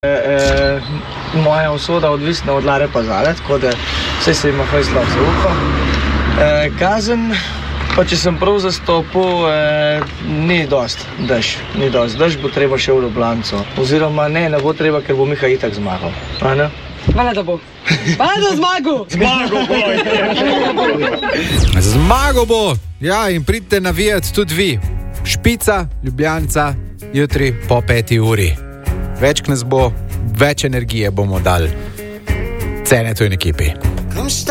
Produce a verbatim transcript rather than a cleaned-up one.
E, moja usoda odvisna od Lare Pazale, tako da vse se ima fajn slab zaupal. E, kazen, pa če sem prav zastopil, e, ni dost dež, ni dost dež, bo treba še v Ljubljanco. Oziroma ne, ne bo treba, ker bo Miha itak zmagal. A ne? Vale, da bo. Vale, da zmagal! Zmagal bo! Zmagal bo! Ja, in pridite navijati tudi vi. Špica, Ljubljanca, jutri po peti uri. Več nas bo, več energije bomo dali Cenetu in ekipi.